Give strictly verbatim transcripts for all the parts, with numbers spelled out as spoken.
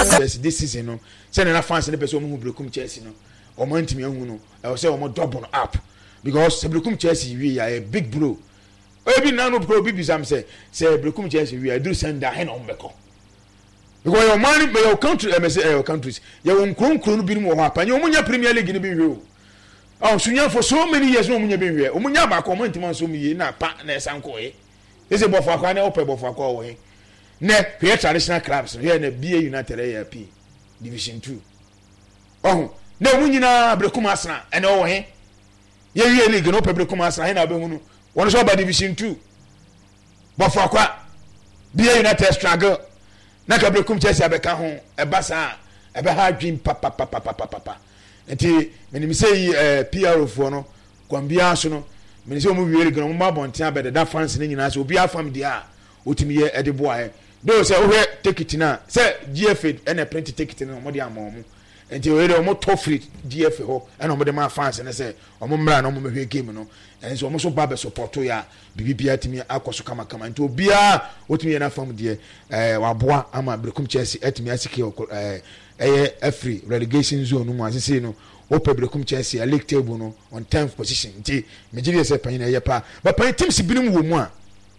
Chelsea this season no say na fans ne person mu Brekum Chelsea no o mo ntimi ahu no e say o mo double up because Brekum Chelsea we are a big blow ebi na no bro bibi sam say say Brekum Chelsea we are do send da hen on beko because your money your country eh say your countries your nkronkron no bi mu ho apanye o munya Premier League ni bi we o oh sunya for so many years no munya bi we o munya ba ko mo ntimi so mi ye na pa na esanko e ese bofo akwa na ope bofo akwa wo he ne hwe traditional clubs here na B A United A P Division two oh na munyina Brekum Arsenal ene wo he ye ye league no Brekum Arsenal he na be hunu won so ba Division two bofo akwa B A United struggle na ka Brekum Chelsea abeka ho e basa e be ha dwin papa papa papa papa enti menim say eh P R O fo no kwambia so no menim say o mu wiere gno mo ba bonten abede da fans ne nyina so obi afam dia otimi ye e de boa do say o he take it na say G F A and print take it na mo de amom enti we de mo to free G F A ho and mo de ma fans ne say o mo mra na mo mehwe game no enso o mo so ba be support ya bibibia timi akoso kama kama enti obia otimi ye na fam de eh waboa ama Brekum Chelsea etimi asike eh eh free relegation zone no mo asese no ope Brekum Chelsea a league table no on tenth position enti megiri say pan na ye pa but pan team si binim wo mu a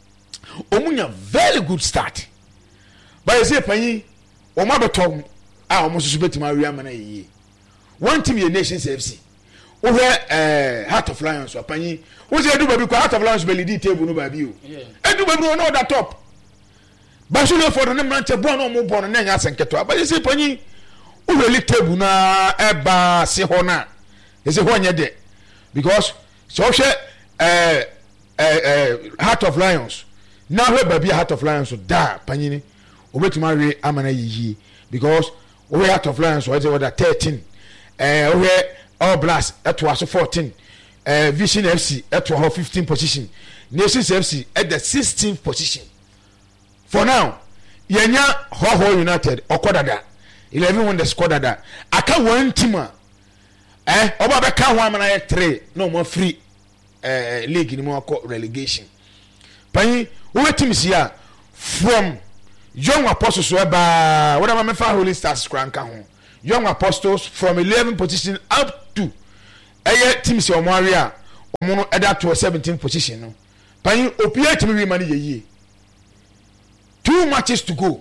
omunya very good start but you say pan o ma betom a o mo so betima wi amana yi one team ye Nations F C o he eh Heart of Lions o pan o say do baby ko Heart of Lions be lead table no ba bi o edu baby no no that top Barcelona for the man te bo no mo bo no na nya senketo but you say pan o really table na eba se ho na you say ho nya de because so she eh eh Heart of Lions now we baby Heart of Lions so da panyini obetima we amana yiyi because we Heart of Lions so say what thirteen eh we All Blacks at was fourteen eh Vision F C at was fifteen position Nations F C at the sixteenth position for now yenya Ho Ho United okodada eleven won the squad that aka one team eh oba be ka ho amana three no more free eh league ni mo relegation pan we teams here from Young Apostles whereby what am I for Holy Stars cranka ho Young Apostles from eleven position up to eh teams o mo area o mo no eda to seventeenth position no pan opia team we man ye two matches to go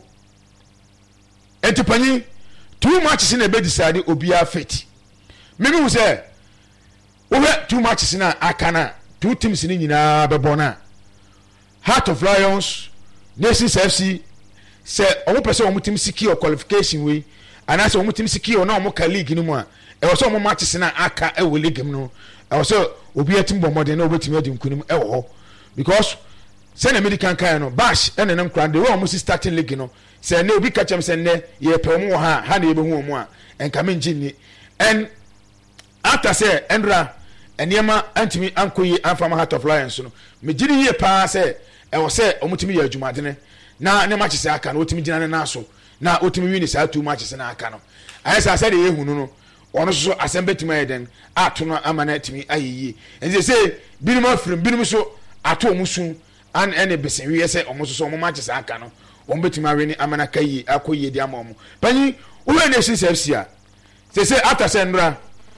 enti pan two matches in a be decide obia fit maybe we say we two matches na akana two teams ni nyina be bona Heart of Lions Nations F C say omo pese omo team secure qualification we and as omo team secure na omo ka league ni mu a e wo so omo matches na aka e wo league no e wo so obi atim bo modern na obetimi adi nkunim e wo ho because say na medical kan no bash e nenam kran de we omo si starting league no say na obi kachem say ne ye pe omo ha ha na ye be hu omo a enka me ngini and after say endra eniema antimi ankoyi anfama Heart of Lions no me giri ye pa say e wo say omutimi ye adwumadene na ne matches aka na otimi gina ne na so na otimi win sa two matches na aka no ayi sa say de ye hunu no ono so asembetimi eden ato no amana timi ayiyi enze say binim afrim binim so ato omusu an ene besen wi say omuso so omo matches aka no on betimi awe ni amana kayi akoyi di amomo pani wo Nations F C a say say after say ndra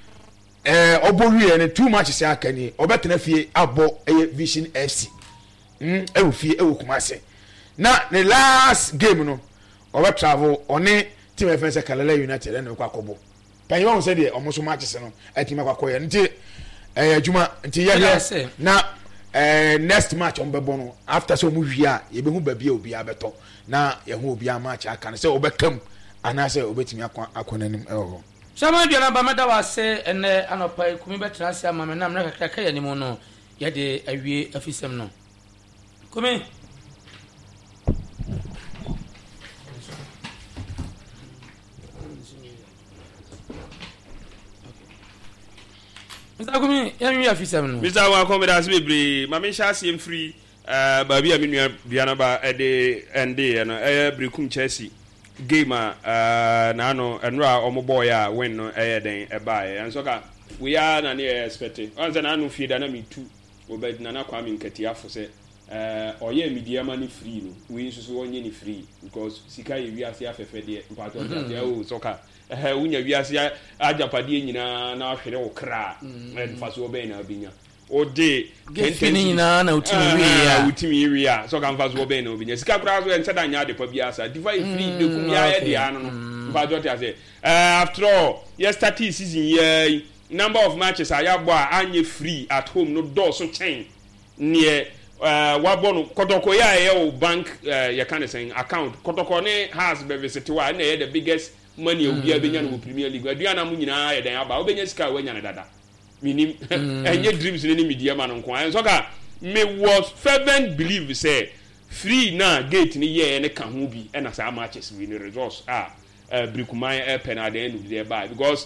eh obowie ne two matches aka ni obetena fie abo eh Vision F C mm e wo fie e wo Kumase na the last game no obe travel oni team F C Kalala United na kwa kobo pan you say dey omo so matches no atima kwa koye nti eh adwuma nti ye na eh next match on bebo no after so mu hwi a ye be hu babia obi abeto na ye hu obi a match aka no say obekam ana say obetimi akwa akonanim e ho Sama biana ba meda wase ene anopa kumi betra se amame na mna kakra ka yanimu no ye de awie afisem no kumi Mr. Kumi yami afisem no Mr. Wa komeda se bebre ma me sha asem free eh ba bia me nua biana ba e de ende no eh Brekum Chelsea game uh na no enra omo boy a win no eh den e bae enso ka we are na ne expecting on say na no feed na me two obed na na kwa me nkati afo say eh oye media money free no we nso so onye ni free because sika ye wiase afefe de mpato de o soka eh unya wiase ajapade nyina na ahwere wo kra and faso obe na obinya o de gentini nyina na utimi ya utimi wi ya so kan faso obe na obinya sika kra so ense da nya de pa biasa divide free de kum ya ye de ano no mpato de ase after all yesterday season ye number of matches ayabo anye free at home no door so chain near uh wabonu kotoko ya ye bank uh, ya kind of saying account kotoko ne has be visit wa na the biggest money obi abenya no Premier League aduana mu nyina ya den aba obenya sika wanya na dada minim enye dreams ne media man nko an so ka me was fervent believe say free na gate ni ye ne ka ho bi e na sa matches we ni results ah uh, Brikuman e penalty end of the by because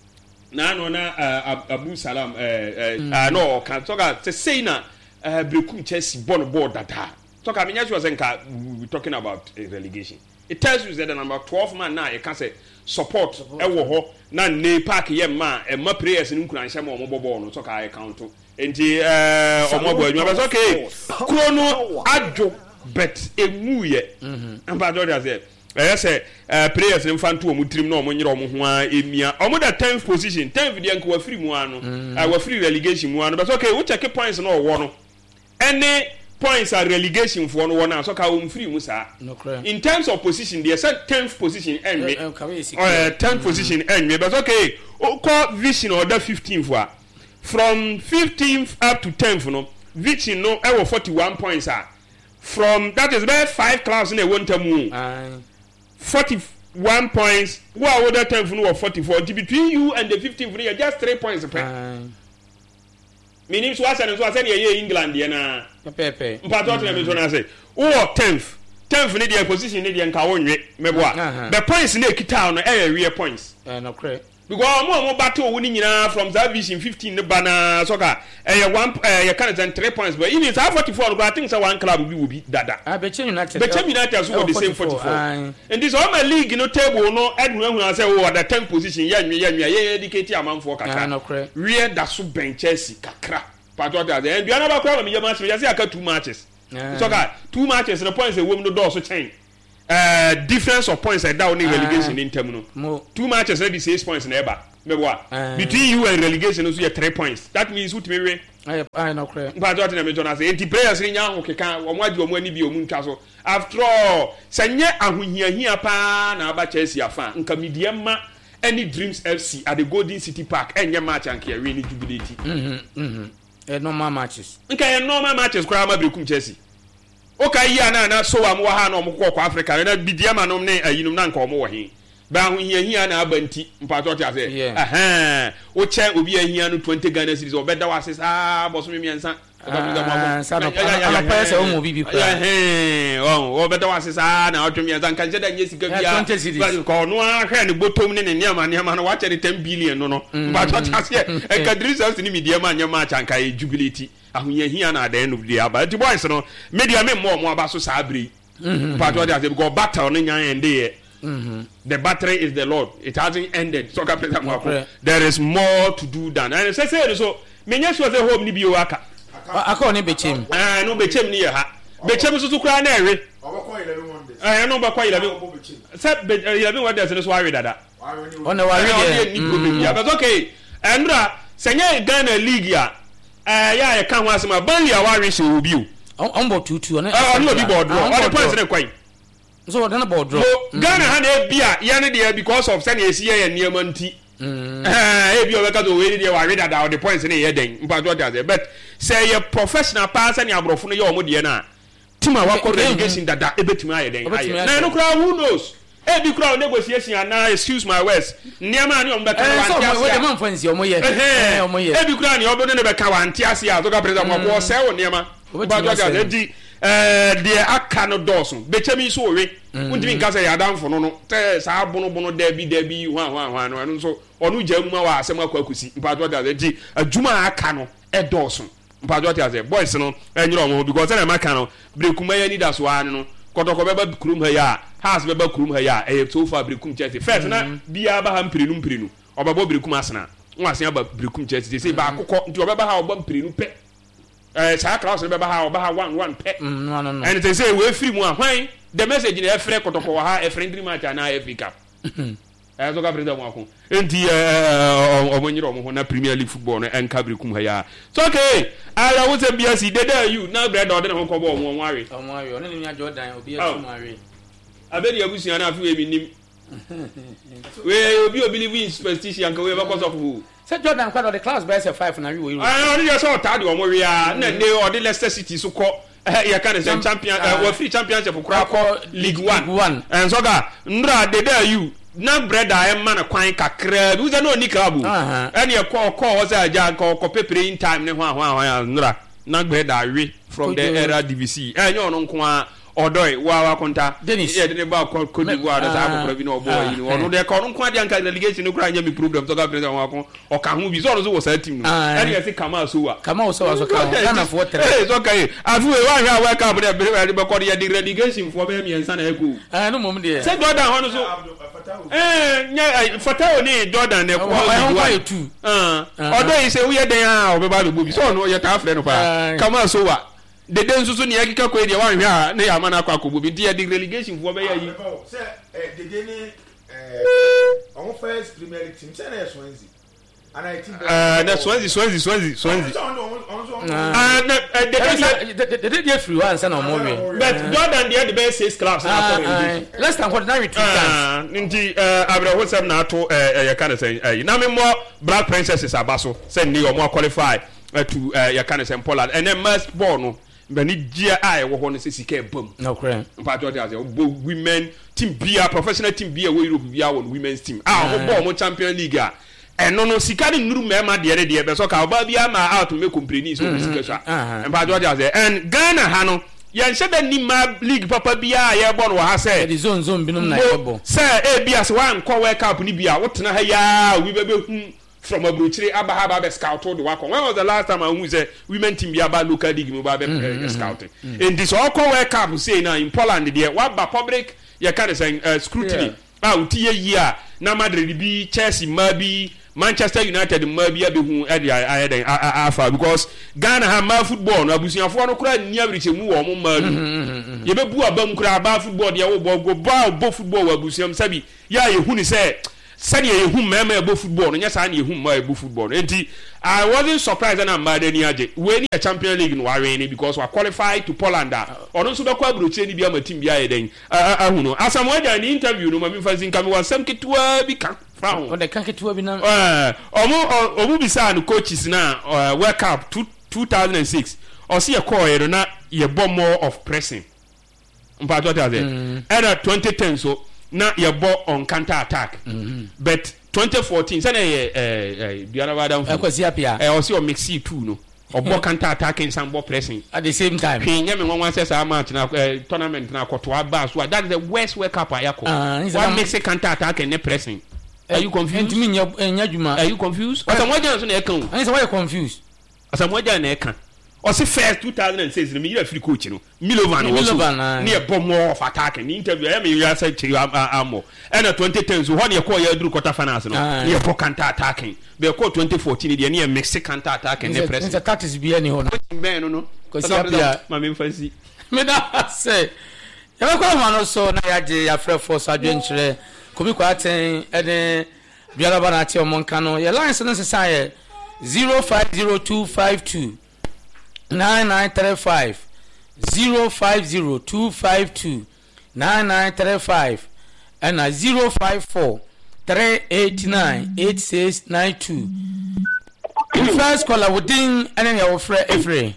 na no na uh, Abu Salam eh uh, uh, uh, no kan so ka say na uh, Brikuman Chelsea born board data so ka menya was nka we talking about uh, relegation. It tells you that the number twelve man now you can say support e wo ho na ne park ye ma e ma players ni nkura nhye ma omo bobo no so ka account enti eh omo bo adwuma but okay krono adwo bet emu ye amba do dey say eh say players ni mfanto omo trim na omo nyere omo ho a emia omo da tenth position tenth de nka wa free mu ano wa free relegation mu ano but okay we check points na owo no any points are relegation for no one so ka um free musa no crap in terms of position they said tenth position and me uh, tenth position and me but okay o call vision order fifteenth for from fifteenth up to tenth no vision no e forty-one points are from that is about five clubs in a one term uh forty-one points who are the tenth no forty-four between you and the fifteenth you just three points per uh, meaning so as and so as any England na pepe mpato to me so na say o tenth tenth ni dia position ni dia nka wonwe meboa the points na ekita no e real points eh no correct because mo mo battle wo ni nyina from that vision fifteen ne bana so ka eh one eh can ten three points but even it's forty-four but I think say one club will be dada ah Bechem United Bechem United so the same forty-four and this all my league no table no edhu ehun say oh the tenth position ya nwe ya nwe ya educate amanfo kakra no correct real da so ben Chelsea kakra pato that and you another club me match me say aka two matches so ka two matches the points e wom no door so chain uh difference of points and down in relegation in term no two matches ready six points na eba meboa between you and relegation so you three points that means who me we I I no correct but what na me Jonas anti players ni nya ho keka omo adi omo ani bi omu ntwa so after all sanye ahohiahia pa na aba Chelsea afa nka mediama any dreams F C at the Golden City Park enye match anke we ni jubilate mhm mhm eh normal matches nka e normal matches kwa ma Brikuman Chelsea okay ya na na so am wa ha na omkọ kwa Africa na bidiama no ne ayinum na nka omo wo he ba ho hia hia na abanti mpato tia se eh o che obi ahia no twenty Ghana cedis obeda wase ah boso me miensa ah sa no ala pese o mo bibi kwa eh o obeda wase sa na otwe miensa nka je da nye sika bia ko no ahwe ne botom ne ne niam niam na wa che ten billion no no mpato tia se e kadrisa se ni midiama anya ma chanka e jubilate ahonya hia na da end of the aba the boys no media me mo mo aba so sa abri mpato tia se because battle no nyan ende mhm the battery is the Lord. It hasn't ended. So there is more to do than. And say say so. Menya sure say home ni bi o aka. Aka oni Bechem. Ah no Bechem ni ha. Bechem so so kura na ewe. Obakọ eleven one days. Ah no bakọ eleven. Say eleven one days so wari dada. Ona wari there. Ni problem ya. But okay. Andra senya Ghana League ya. Eh ya ya kan ho asema Burnley awari se obi o. On board two two. Ah on obi board. All the points na kwai. So what then board draw? Ghana ha na bia ya ne there because of say esi ye niam anti. Eh e bi o be ka do we there wa read that all the points na ye den. Mpa do that but say your professional pass and abrofo no ye omo de na. Tima wa ko relegation dada e betimi aye den aye. Na no kra who knows? E bi kra negotiation na excuse my words. Niam ani omo be ka wa anti ase. So we dey man fancy omo ye. Eh omo ye. E bi kra ni obo no be ka wa anti ase a to ka president mo ko se wo niam. Mpa do that di eh de aka no dosun Bechem so we undimi nka say yadan fo no no te sa bono bono da bi da bi hwa hwa hwa no no so onu jamu ma wa asem akwa kusi mpato da di adwuma aka no e dosun mpato da say boys no enyiro omo because na maka no Brekuman ya ni da so an no kotoko beba kurum ha ya has beba kurum ha ya e so far Brekuman Chelsea first na bia ba ha mpirinu mpirinu obabo Brekuman asena nwa asen aba Brekuman Chelsea say ba akokọ nti obeba ha obam mpirinu pe eh sa class be ba ha oba ha one one pe no no no and they say we free mu ahwan the message na efre kotoko ha e friendly match na Africa eh so ka breda mu akon enti eh omonyiro mo ho na Premier League football no enka brekum ha ya so okay ala wo se bia si deda you na breda ode na ho kobo omo omo awe omo awe one ni Jordan obi ya tu awe abedi abusia na afi we minim we obi obi believe in superstition kan we ba cause of who say Jordan kwado the class by five na we we ah oni just so tade omo we ya na ne ode Leicester City so ko ya kan say champion we free championship kura ko League one and so ga ndra deda you na breda e ma na kwan kakra bi uza no ni kabu ene e ko ko wo za ja ko ko pepere in time ne ho ho ho ndra na breda we from the era D V C enye ono nko a odoi wa wa konta Dennis e de ba ko ko di wa da sa ko bi no obo yi no ono de ko no kwa de anka relegation no kura nya mi program to ga president wa ko o ka hu bi so no so wo sa team no ene ye se kama so wa kama so wa so ka na fo tre eh so kai afu we wa hwa wa ka de be be ko de relegation fo be mi ensa na eku ah no mom de se Jordan ho no so eh nya Fatao ni Jordan ne ko wa tu ah odoi se wo ye den a o be ba be bu bi so no ye ta afre no pa kama so wa de den susu ni akika ko e de wan hwa na ya mana kwa akobo bi de relegation fo be ya yi se eh de de ni eh on first Premier League team se na Swansea ana team eh na Swansea Swansea Swansea Swansea ah na de de de de free one se na mo we but Jordan dey the best six clubs na for English let's stand for nine two times nti eh abra hosam na to eh ya kan say eh na me mo Black Princesses abaso say ni o mo qualify to eh ya kan say Poland and then must ball no bani dia ai wo ho no se sika ebam no crap mpa to dey women team bia professional team bia wo Europe bia wo women's team ah ho ball mo Champions League ah eno no sika ni nuru mema de de de be so ka oba bia ma out me complain so sika sha mpa to dey and Ghana ha no yan shebe ni ma league papa bia ye ball wo ha say the zone zone binum na ye ball say e bia se wan ko World Cup ni bia wo tena ha ya wi bebe hu from Abrochire Abahaba be scout to the work. When was the last time I who say women team be about local league me be mm-hmm. scouting? Mm-hmm. In this all World Cup say now in Poland there what ba public you can say uh, scrutiny. Ah uti year na Madrid be Chelsea maybe Manchester United maybe be hu e dey I afa because Ghana ha ma football no abusuafo no kura ni abiriche mu wo mo ma du. Ye be bu abam kura ba football dey wo go ba bo football wa abusuam sabi ya ye hu ni say Sani ye hum mema ebo football nya sa na ye hum ma ebo football enti I wasn't surprised na mad ni age we ni a Champions League no wa we because we qualified to Poland ono so be kwa Abrochire ni bia ma team bia ye den ahu no Asamoah Gyan ni interview no ma mi fazi nka mi wa sam ketwa bi ka fa ho o de kan ketwa bi na eh omo omo bi sa no coaches na World Cup two thousand six o se ye call ye na ye bo more of pressing mpa to ta say era twenty ten so na ye bo on counter attack mm-hmm. but twenty fourteen say na eh eh biara wada mfu akwasi apia eh o se o mix two no o bo counter attack in some bo pressing at the same time hwe nya me won wan say sa match na tournament na koto aba so that is the worst World Cup ayako one mix counter attack and pressing are you confused ntimi nya nya djuma are you confused Asamoah Gyan so na e kan ani say why you confused Asamoah Gyan na e kan o se first two thousand six ni me yira free coach no Milovan was ni e bomb more of attack ni interview e me yira say chiri amo e na twenty ten so ho ne e call ya duru quarter finals no ni e bo counter attacking be call twenty fourteen dia ni e mix counter attacking ne press it's tactics bi ani ho no ben no no ko si apia ma me fancy me da say ya be kwa ma no so na ya je ya frɛ force adwenkyerɛ kobi kwa aten e ne biara ba na ate o monka no ya lines no sesa ye zero five zero two five two nine nine three five zero five zero two five two nine nine three five and a zero five four three eight nine eight six nine two. First caller within any of friend every.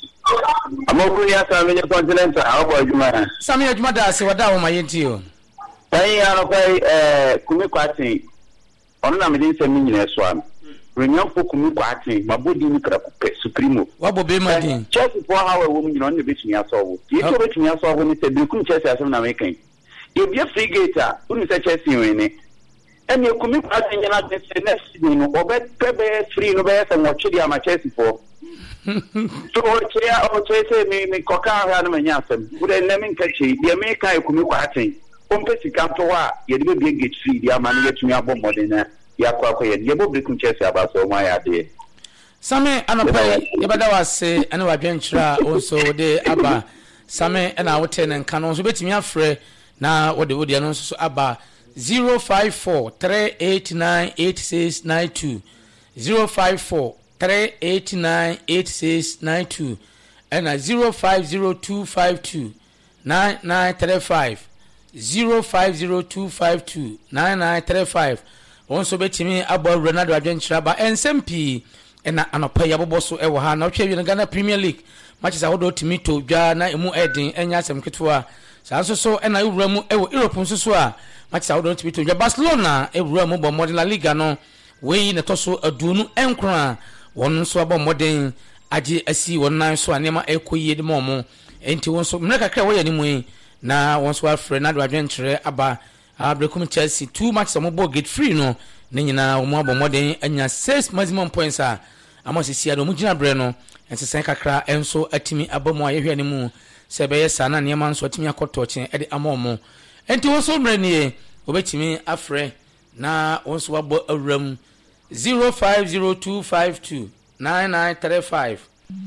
Amoku ya Samia continent abo adwuma. Samia adwuma da se wada wo mayenti o. Sai ya no kai eh kumi kwati. Ono na me din se mi nyina so am. Renyo kumi kwati mabodi ni kra supremo. Wabo be madin. Chelsea for how we mu nyina no betumi aso. Ti to betumi aso ni se Brekum Chelsea asem na mekan. E bia free gate a uni se Chelsea we ni. Eni kumi kwati nyina de se next season no obe pebe free no be se mo chidi ama Chelsea for. So chia o chese mi mi koka ha no manya asem. Ure na mi nkachi de me kai kumi kwati. Kompeti kanto wa ye de be gate free de ama no yetumi abomode na ya kwa kwa ye bo Brekum Chelsea abaso ma ya de Same anopai yebada wase ene wadwenkyira onso de aba Same ena wote ne nka no so betimi afre na wode wode no so aba zero five four three eight nine eight six nine two zero five four three eight nine eight six nine two ena zero five zero two five two nine nine three five zero five zero two five two nine nine three five onso betimi abo Ronaldo adwenkyira ba ensempi ena anopa yabobo so ewo ha na hwe wi Ghana Premier League matches awodo timi to dwa na emu edin enya asem ketwa sa so so ena ewura mu ewo Europe nso so a matches awodo timi to dwa Barcelona ewura mu bo modern La Liga no we na to so adunu enkra won nso abo modern age asi won nan so anema ekoyie de momo enti won so mna kakra wo ya ni mu na won so afre na do adwenkyere aba Abrekum Chelsea two matches mo bo get free no ne nyina wo mo abo modern anya six maximum points a amosisia do mu gina bre no ensesen kakra enso atimi abamu ayehwe ne mu se be yesa na ne man so atimi akoto chen e de amomo enti wo so mre ne obetimi afre na won so abo awram zero five zero two five two nine nine three five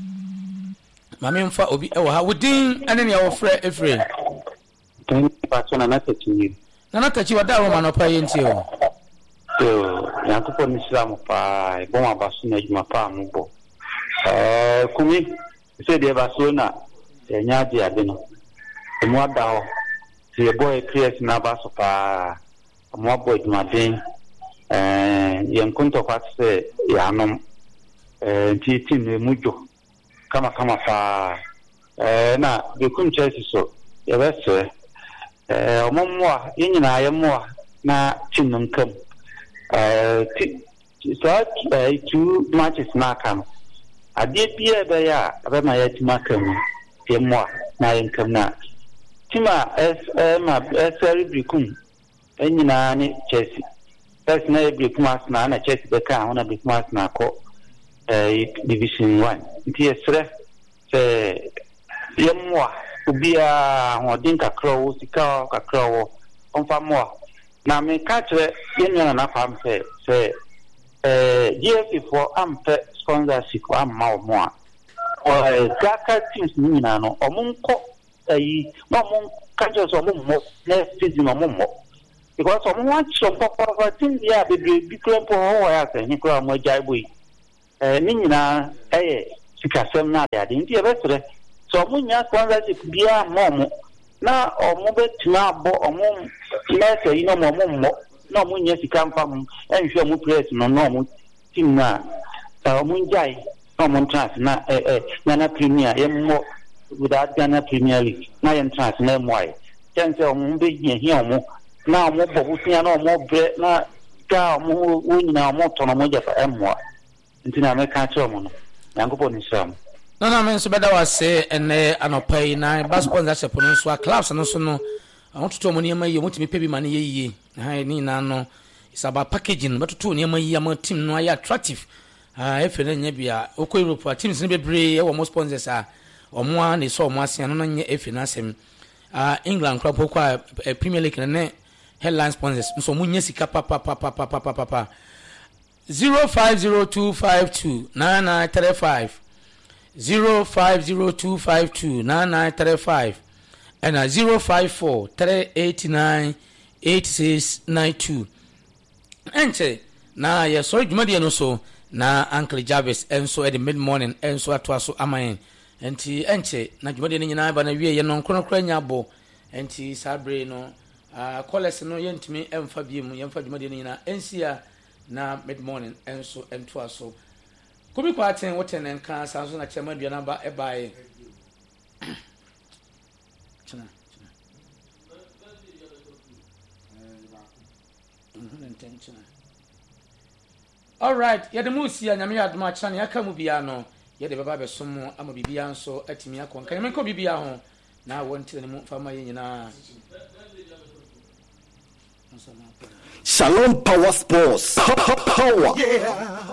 mame mfa obi e wo ha wodin ane ne wo frɛ efre Thank you na na tachi na na tachi wada wo manopa yenti o yo yakupo ni Islam pa bo ma basu na juma pa mu bo eh kumi se de Barcelona enya di ade no emu ada ho se boy create na baso pa mo boy juma den eh yen kunto kwa se ya no eh ti ti ne mujo kama kama pa eh na de kun Chelsea so ya bese eh omomwa yinyina yemwa na chinnum kam eh so two matches na kam ade bia be ya be ma ya tima kam yemwa na yenkam na tima es ma eseri bikum enyina ni Chelsea es na bikum asna na Chelsea be ka ona bikum asna ko eh division one nti esre se yemwa ubia hodin kakra wo sika kakra wo onfa mo na me ka kire yenya na fam se se eh G F C for ampe sponsorship am ma mo a o gaka teams ni na no omunko ayi mo mon ka jo so mo mo next season mo mo because o mo wa cho papa team dia bebre bi krempo ho ya se ni kra mo jai boy eh ni nyina eh sika sem na dia ndi e betre so munya sponsorship bia momo na omo betina abo omo mese ino momo mo na munya sika mfam enhwe mu press no no mo team na so munjai no mo trans na eh eh na Premier yemmo without Ghana Premier League na yen trans na moai chance omo be hia omo na omo bo husia na omo bre na ka omo wunyina omo tono mo jefa emmo ntina me ka che omo no yangopo ni sham no no men so beda wase ene anopai na bas sponsorship no so clubs no so no awontoto mo niam yi motimi pebi ma ne yiye ha ni na no is about packaging but to niam yi am team no ya attractive ah efe na nya bia okọ Europe teams ne bebre e wo mo sponsors a omo a ne so omo asia no nya efe na asem ah England club kwa Premier League ne headline sponsors so mo nya sika pa pa pa pa pa pa pa zero five zero two five two nine nine three five zero five zero two five two nine nine three five and a zero five four three eight nine eight six nine two. Enche na ye sorry jumadi no so na Uncle Jarvis enso at the mid morning enso atwa so amayen enti enche na jumadi ni nyina ba na wie ye no nkronkro anya bo enti sabre no ah college no yentimi emfa biem yemfa jumadi ni nyina ensia na mid morning enso entwa so Kubi kwa ten woten enka sanso na chema duana ba e bae. Chana chana. All right, ya de musi ya nyame aduma chana ya kamu bia no ya de baba be somo ama bibia nso atimi akon kan me ko bibia ho na wonte ne mu fama ye nyina. Shalom Power Sports. Power. Yeah.